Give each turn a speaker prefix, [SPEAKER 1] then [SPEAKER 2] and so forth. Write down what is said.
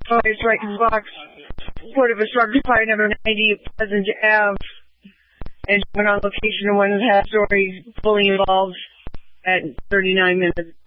[SPEAKER 1] It's right in box. Report of a structure fire number 90 Pleasant Ave. And she went on location in one of the half stories, fully involved at 39 minutes.